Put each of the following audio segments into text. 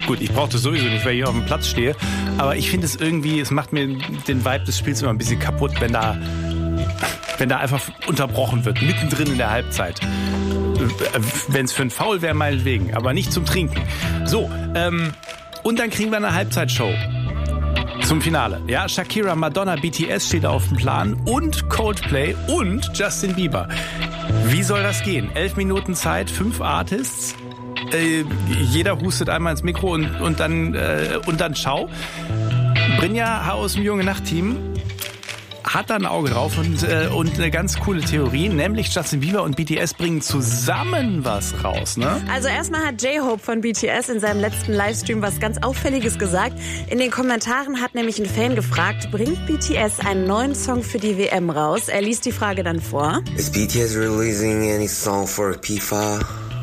Gut, ich brauche das sowieso nicht, weil ich hier auf dem Platz stehe. Aber ich finde es irgendwie, es macht mir den Vibe des Spiels immer ein bisschen kaputt, wenn da einfach unterbrochen wird, mittendrin in der Halbzeit. Wenn es für ein Foul wäre, meinetwegen, aber nicht zum Trinken. So, und dann kriegen wir eine Halbzeitshow zum Finale. Ja, Shakira, Madonna, BTS steht auf dem Plan und Coldplay und Justin Bieber. Wie soll das gehen? 11 Minuten Zeit, 5 Artists. Jeder hustet einmal ins Mikro und dann ciao. Brynja aus dem Junge Nacht-Team hat da ein Auge drauf und eine ganz coole Theorie, nämlich Justin Bieber und BTS bringen zusammen was raus, ne? Also erstmal hat J-Hope von BTS in seinem letzten Livestream was ganz Auffälliges gesagt. In den Kommentaren hat nämlich ein Fan gefragt, bringt BTS einen neuen Song für die WM raus? Er liest die Frage dann vor. Is BTS releasing any song for FIFA?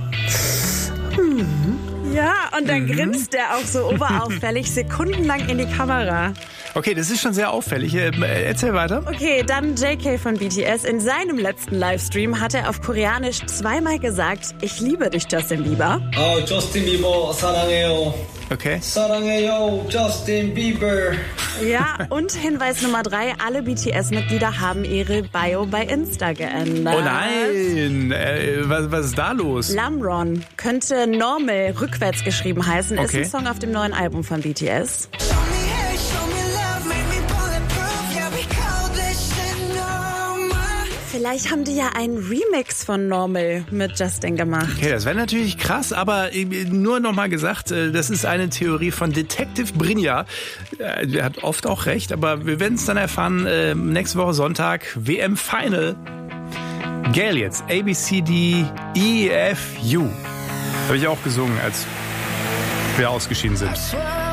Ja, und dann grinst er auch so oberauffällig sekundenlang in die Kamera. Okay, das ist schon sehr auffällig. Erzähl weiter. Okay, dann JK von BTS. In seinem letzten Livestream hat er auf Koreanisch zweimal gesagt, ich liebe dich, Justin Bieber. Oh, Justin Bieber, 사랑해요. Okay. 사랑해요, Justin Bieber. Ja, und Hinweis Nummer 3, alle BTS-Mitglieder haben ihre Bio bei Insta geändert. Oh nein, was ist da los? Lamron könnte Normal rückwärts geschrieben heißen, Okay. ist ein Song auf dem neuen Album von BTS. Vielleicht haben die ja einen Remix von Normal mit Justin gemacht. Okay, das wäre natürlich krass, aber nur nochmal gesagt, das ist eine Theorie von Detective Brynja. Der hat oft auch recht, aber wir werden es dann erfahren, nächste Woche Sonntag, WM Final. Gail jetzt, A, B, C, D, E, F, U. Habe ich auch gesungen, als wir ausgeschieden sind.